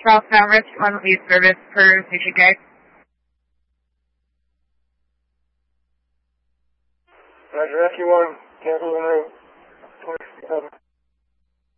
southbound Richmond, one lead service per station guide. Roger, SQ1, cancel en route 27.